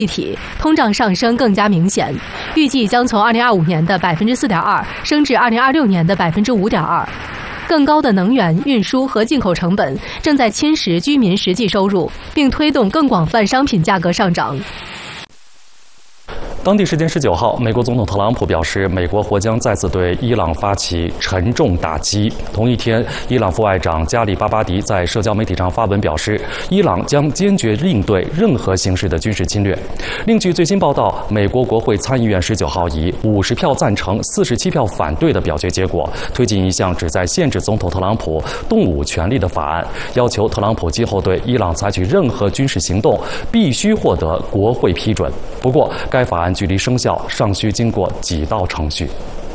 体，通胀上升更加明显，预计将从2025年的4.2%升至2026年的5.2%。更高的能源、运输和进口成本正在侵蚀居民实际收入，并推动更广泛商品价格上涨。 当地时间19号，美国总统特朗普表示，美国或将再次对伊朗发起沉重打击。同一天，伊朗副外长加里巴巴迪在社交媒体上发文表示，伊朗将坚决应对任何形式的军事侵略。另据最新报道，美国国会参议院19号以50票赞成、47票反对的表决结果，推进一项旨在限制总统特朗普动武权利的法案，要求特朗普今后对伊朗采取任何军事行动必须获得国会批准。不过，该法案距离生效尚需经过几道程序。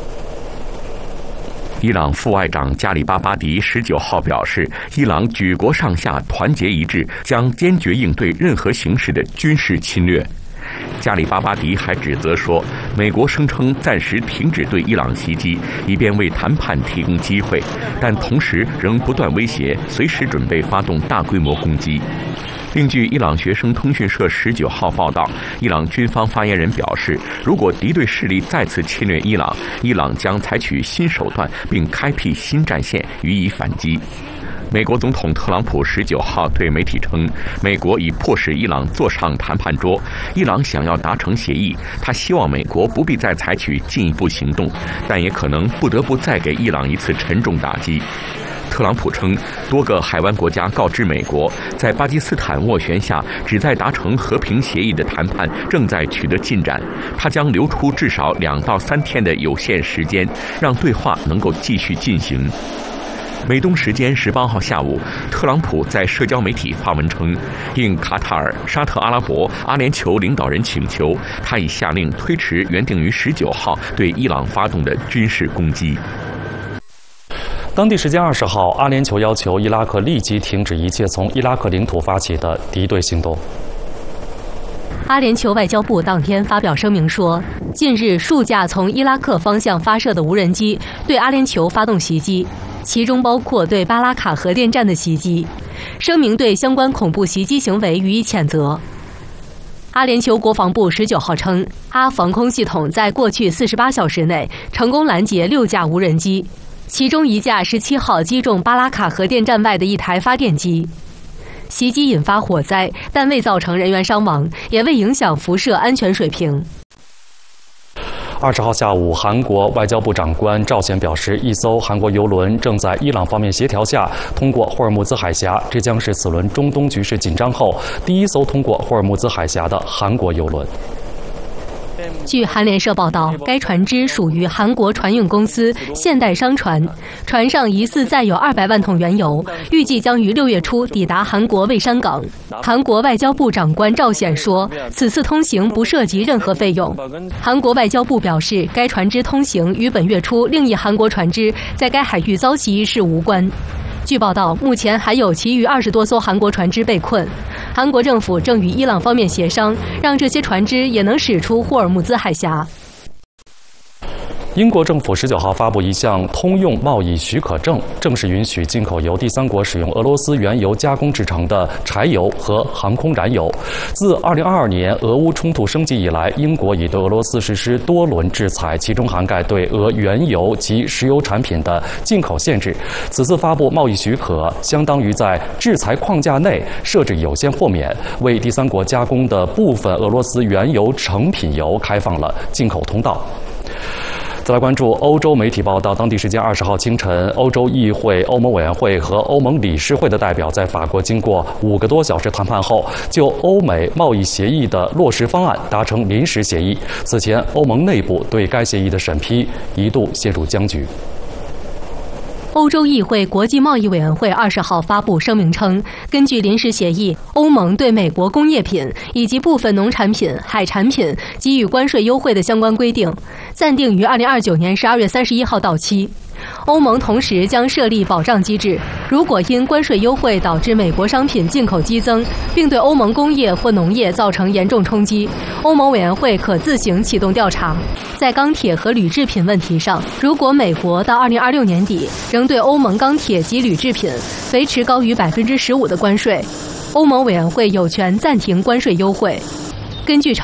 伊朗副外长加里巴巴迪19号表示，伊朗举国上下团结一致，将坚决应对任何形式的军事侵略。加里巴巴迪还指责说，美国声称暂时停止对伊朗袭击，以便为谈判提供机会，但同时仍不断威胁随时准备发动大规模攻击。另据伊朗学生通讯社19号报道，伊朗军方发言人表示，如果敌对势力再次侵略伊朗，伊朗将采取新手段，并开辟新战线予以反击。美国总统特朗普19号对媒体称，美国已迫使伊朗坐上谈判桌，伊朗想要达成协议，他希望美国不必再采取进一步行动，但也可能不得不再给伊朗一次沉重打击。特朗普称，多个海湾国家告知美国，在巴基斯坦斡旋下旨在达成和平协议的谈判正在取得进展，他将留出至少2到3天的有限时间，让对话能够继续进行。美东时间18号下午，特朗普在社交媒体发文称，应卡塔尔、沙特阿拉伯、阿联酋领导人请求，他已下令推迟原定于19号对伊朗发动的军事攻击。 当地时间20号，阿联酋要求伊拉克立即停止一切从伊拉克领土发起的敌对行动。 阿联酋外交部当天发表声明说，近日数架从伊拉克方向发射的无人机对阿联酋发动袭击，其中包括对巴拉卡核电站的袭击。声明对相关恐怖袭击行为予以谴责。阿联酋国防部19号称，阿防空系统在过去48小时内成功拦截6架无人机，其中1架17号击中巴拉卡核电站外的一台发电机。袭击引发火灾，但未造成人员伤亡，也未影响辐射安全水平。 20号下午，韩国外交部长官赵显表示，一艘韩国邮轮正在伊朗方面协调下通过霍尔木兹海峡，这将是此轮中东局势紧张后第一艘通过霍尔木兹海峡的韩国邮轮。 据韩联社报道，该船只属于韩国船运公司现代商船，船上疑似载有200万桶原油，预计将于6月初抵达韩国蔚山港。韩国外交部长官赵显说，此次通行不涉及任何费用。韩国外交部表示，该船只通行与本月初另一韩国船只在该海域遭袭一事无关。据报道，目前还有其余20多艘韩国船只被困。韩国政府正与伊朗方面协商，让这些船只也能驶出霍尔木兹海峡。 英国政府19号发布一项通用贸易许可证，正式允许进口由第三国使用俄罗斯原油加工制成的柴油和航空燃油。自2022年俄乌冲突升级以来，英国已对俄罗斯实施多轮制裁，其中涵盖对俄原油及石油产品的进口限制。此次发布贸易许可，相当于在制裁框架内设置有限豁免，为第三国加工的部分俄罗斯原油成品油开放了进口通道。再来关注欧洲媒体报道，当地时间20号清晨，欧洲议会、欧盟委员会和欧盟理事会的代表在法国经过5个多小时谈判后，就欧美贸易协议的落实方案达成临时协议。此前，欧盟内部对该协议的审批一度陷入僵局。 欧洲议会国际贸易委员会20号发布声明称，根据临时协议，欧盟对美国工业品以及部分农产品、海产品给予关税优惠的相关规定，暂定于2029年12月31号到期。欧盟同时将设立保障机制，如果因关税优惠导致美国商品进口激增，并对欧盟工业或农业造成严重冲击，欧盟委员会可自行启动调查。在钢铁和铝制品问题上，如果美国到2026年底仍对欧盟钢铁及铝制品维持高于15%的关税，欧盟委员会有权暂停关税优惠。根据